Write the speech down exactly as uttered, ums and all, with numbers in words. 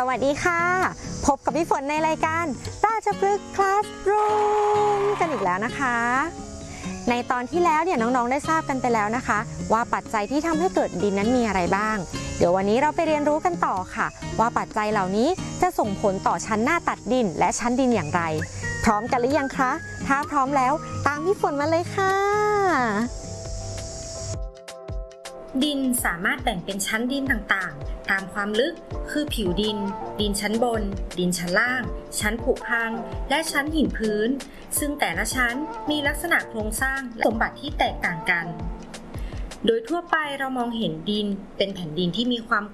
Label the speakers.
Speaker 1: วัสดีค่ะพบกับพี่ฝนในรายการราชพฤกษ์คลาสรูมกันอีกแล้วนะคะในตอนที่แล้วเนี่ยน้องๆได้ทราบกันไปแล้วนะคะว่าปัจจัยที่ทำให้เกิดดินนั้นมีอะไรบ้างเดี๋ยววันนี้เราไปเรียนรู้กันต่อค่ะว่าปัจจัยเหล่านี้จะส่งผลต่อชั้นหน้าตัดดินและชั้นดินอย่างไรพร้อมกันหรือยังคะถ้าพร้อมแล้วตามพี่ฝนมาเลยค่ะ
Speaker 2: ดินสามารถแบ่งเป็นชั้นดินต่างๆตามความลึกคือผิวดินดินชั้นบนดินชั้นล่างชั้นผุพังและชั้นหินพื้นซึ่งแต่ละชั้นมีลักษณะโครงสร้างและสมบัติที่แตกต่างกันโดยทั่วไปเรามองเห็นดินเป็นแผ่นดินที่มีความ